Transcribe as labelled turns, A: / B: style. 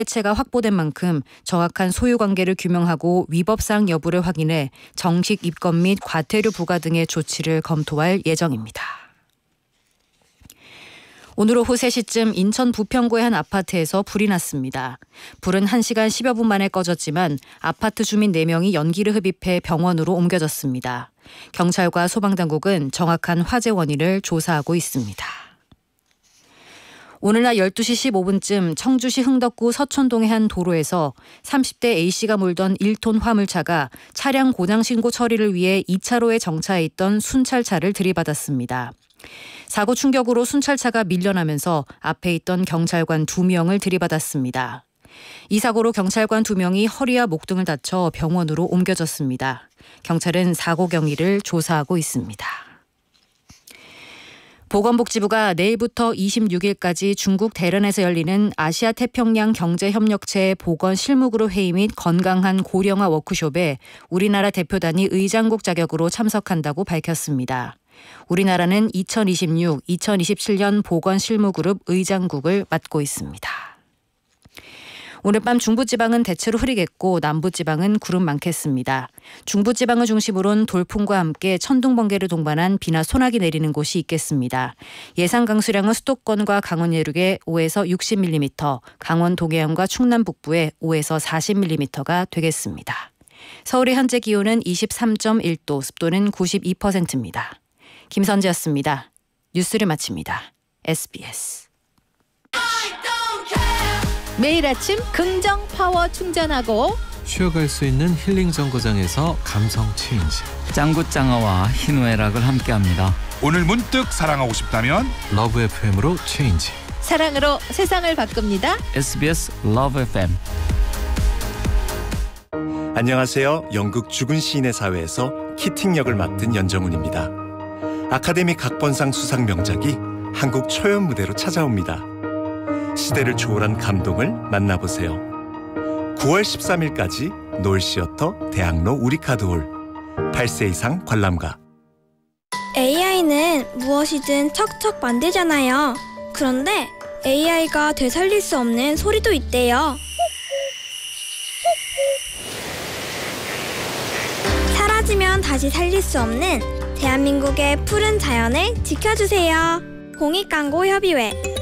A: 해체가 확보된 만큼 정확한 소유관계를 규명하고 위법사항 여부를 확인해 정식 입건 및 과태료 부과 등의 조치를 검토할 예정입니다. 오늘 오후 3시쯤 인천 부평구의 한 아파트에서 불이 났습니다. 불은 1시간 10여 분 만에 꺼졌지만 아파트 주민 4명이 연기를 흡입해 병원으로 옮겨졌습니다. 경찰과 소방당국은 정확한 화재 원인을 조사하고 있습니다. 오늘 낮 12시 15분쯤 청주시 흥덕구 서촌동의 한 도로에서 30대 A씨가 몰던 1톤 화물차가 차량 고장 신고 처리를 위해 2차로에 정차해 있던 순찰차를 들이받았습니다. 사고 충격으로 순찰차가 밀려나면서 앞에 있던 경찰관 2명을 들이받았습니다. 이 사고로 경찰관 2명이 허리와 목 등을 다쳐 병원으로 옮겨졌습니다. 경찰은 사고 경위를 조사하고 있습니다. 보건복지부가 내일부터 26일까지 중국 대련에서 열리는 아시아 태평양 경제협력체 보건실무그룹 회의 및 건강한 고령화 워크숍에 우리나라 대표단이 의장국 자격으로 참석한다고 밝혔습니다. 우리나라는 2026-2027년 보건실무그룹 의장국을 맡고 있습니다. 오늘 밤 중부지방은 대체로 흐리겠고 남부지방은 구름 많겠습니다. 중부지방을 중심으로는 돌풍과 함께 천둥, 번개를 동반한 비나 소나기 내리는 곳이 있겠습니다. 예상 강수량은 수도권과 강원 내륙에 5에서 60mm, 강원 동해안과 충남 북부에 5에서 40mm가 되겠습니다. 서울의 현재 기온은 23.1도, 습도는 92%입니다. 김선지였습니다. 뉴스를 마칩니다. SBS.
B: 매일 아침 긍정 파워 충전하고
C: 쉬어갈 수 있는 힐링 정거장에서 감성 체인지.
D: 짱구짱어와 희노애락을 함께합니다.
E: 오늘 문득 사랑하고 싶다면
C: 러브 FM으로 체인지.
B: 사랑으로 세상을 바꿉니다.
D: SBS 러브 FM.
F: 안녕하세요. 연극 죽은 시인의 사회에서 키팅 역을 맡은 연정훈입니다. 아카데미 각본상 수상 명작이 한국 초연 무대로 찾아옵니다. 시대를 초월한 감동을 만나보세요. 9월 13일까지 노을시어터 대학로 우리카드홀. 8세 이상 관람가.
G: AI는 무엇이든 척척 만들잖아요. 그런데 AI가 되살릴 수 없는 소리도 있대요. 사라지면 다시 살릴 수 없는 대한민국의 푸른 자연을 지켜주세요. 공익광고협의회.